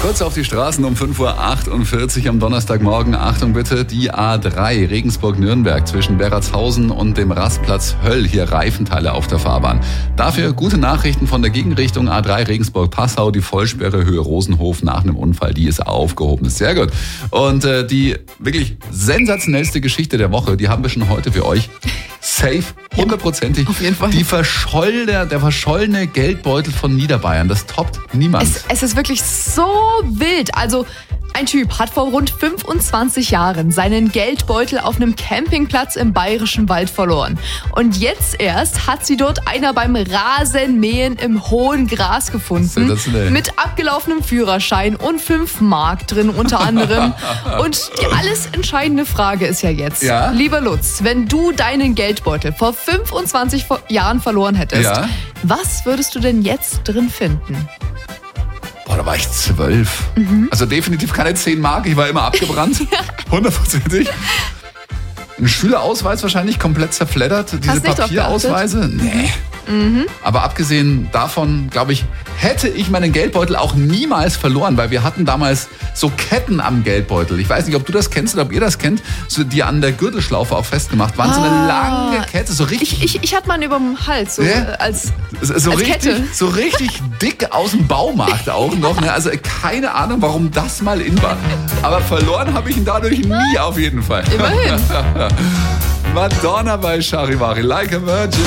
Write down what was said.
Kurz auf die Straßen um 5.48 Uhr am Donnerstagmorgen. Achtung bitte, die A3 Regensburg-Nürnberg zwischen Berratshausen und dem Rastplatz Höll. Hier Reifenteile auf der Fahrbahn. Dafür gute Nachrichten von der Gegenrichtung A3 Regensburg-Passau. Die Vollsperre Höhe Rosenhof nach einem Unfall, die ist aufgehoben. Sehr gut. Und die wirklich sensationellste Geschichte der Woche, die haben wir schon heute für euch. Safe, 100%ig. Auf jeden Fall. Der verschollene Geldbeutel von Niederbayern. Das toppt niemand. Es ist wirklich so wild. Also ein Typ hat vor rund 25 Jahren seinen Geldbeutel auf einem Campingplatz im Bayerischen Wald verloren. Und jetzt erst hat sie dort einer beim Rasenmähen im hohen Gras gefunden. Mit abgelaufenem Führerschein und 5 Mark drin unter anderem. Und die alles entscheidende Frage ist ja jetzt, lieber Lutz, wenn du deinen Geldbeutel vor 25 Jahren verloren hättest, was würdest du denn jetzt drin finden? Boah, da war ich 12. Also definitiv keine 10 Mark, ich war immer abgebrannt. 100%ig. Ein Schülerausweis wahrscheinlich komplett zerfleddert. Diese Papierausweise? Nee. Aber abgesehen davon, glaube ich, hätte ich meinen Geldbeutel auch niemals verloren, weil wir hatten damals so Ketten am Geldbeutel. Ich weiß nicht, ob du das kennst oder ob ihr das kennt, so, die an der Gürtelschlaufe auch festgemacht waren. So eine lange Kette, so richtig. Ich hatte mal über dem Hals, so als richtig, Kette. So richtig dick aus dem Baumarkt auch noch. Ne? Also keine Ahnung, warum das mal in war. Aber verloren habe ich ihn dadurch nie auf jeden Fall. Immerhin. Madonna bei Charivari, Like a Virgin.